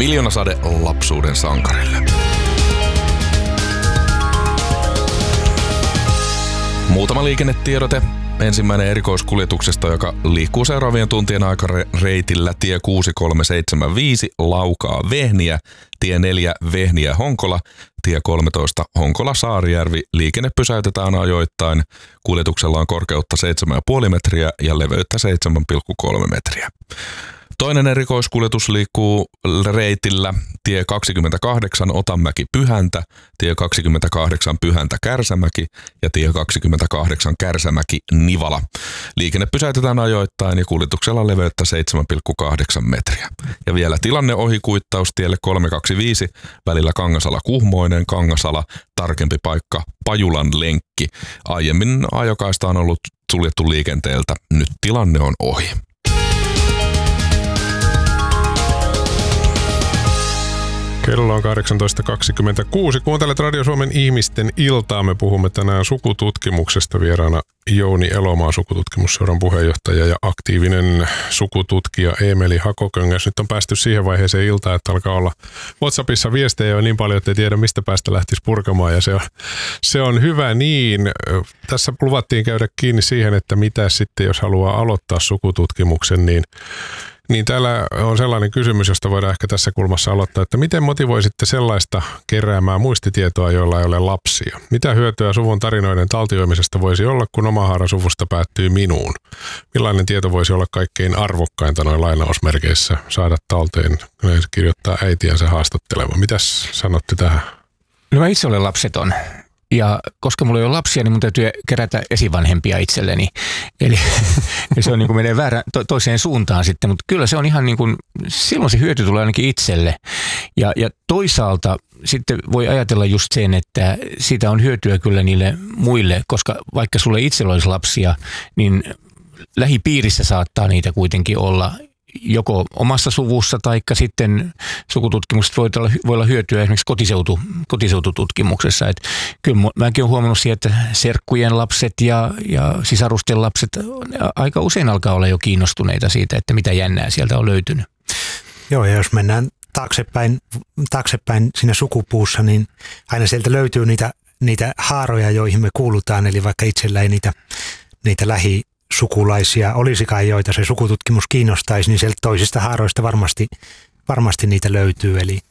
Miljoonasade lapsuuden sankarille. Muutama liikennetiedote. Ensimmäinen erikoiskuljetuksesta, joka liikkuu seuraavien tuntien aikana reitillä tie 6375 Laukaa Vehniä, tie 4 Vehniä Honkola, tie 13 Honkola Saarijärvi. Liikenne pysäytetään ajoittain. Kuljetuksella on korkeutta 7,5 metriä ja leveyttä 7,3 metriä. Toinen erikoiskuljetus liikkuu reitillä tie 28 Otanmäki Pyhäntä, tie 28 Pyhäntä Kärsämäki ja tie 28 Kärsämäki Nivala. Liikenne pysäytetään ajoittain ja kuljetuksella leveyttä 7,8 metriä. Ja vielä tilanneohikuittaus tielle 325 välillä Kangasala-Kuhmoinen, Kangasala, tarkempi paikka Pajulan lenkki. Aiemmin ajokaista on ollut suljettu liikenteeltä, nyt tilanne on ohi. Kello on 18.26. Kuuntelet Radio Suomen ihmisten iltaa. Me puhumme tänään sukututkimuksesta. Vieraana Jouni Elomaa, sukututkimusseuran puheenjohtaja ja aktiivinen sukututkija Eemeli Hakoköngäs. Nyt on päästy siihen vaiheeseen iltaa, että alkaa olla WhatsAppissa viestejä jo niin paljon, että ei tiedä mistä päästä lähtisi purkamaan. Ja se on hyvä niin. Tässä luvattiin käydä kiinni siihen, että mitä sitten jos haluaa aloittaa sukututkimuksen, niin täällä on sellainen kysymys, josta voidaan ehkä tässä kulmassa aloittaa, että miten motivoisitte sellaista keräämään muistitietoa, joilla ei ole lapsia? Mitä hyötyä suvun tarinoiden taltioimisesta voisi olla, kun oma haara suvusta päättyy minuun? Millainen tieto voisi olla kaikkein arvokkainta noin lainausmerkeissä saada talteen, kun kirjoittaa äitiänsä haastatteleva? Mitäs sanotte tähän? No mä itse olen lapseton. Ja koska mulla ei ole lapsia, niin mun täytyy kerätä esivanhempia itselleni. Eli se on niin kuin menee väärään toiseen suuntaan sitten, mutta kyllä se on ihan niin kuin, silloin se hyöty tulee ainakin itselle. Ja toisaalta sitten voi ajatella just sen, että siitä on hyötyä kyllä niille muille, koska vaikka sulle itsellä olisi lapsia, niin lähipiirissä saattaa niitä kuitenkin olla joko omassa suvussa tai sitten sukututkimuksesta voi olla hyötyä esimerkiksi kotiseutututkimuksessa. Et kyllä mäkin olen huomannut siihen, että serkkujen lapset ja sisarusten lapset aika usein alkaa olla jo kiinnostuneita siitä, että mitä jännää sieltä on löytynyt. Joo, ja jos mennään taaksepäin siinä sukupuussa, niin aina sieltä löytyy niitä haaroja, joihin me kuulutaan, eli vaikka itsellä ei niitä lähisukulaisia olisikaan, joita se sukututkimus kiinnostaisi, niin sieltä toisista haaroista varmasti niitä löytyy. Eli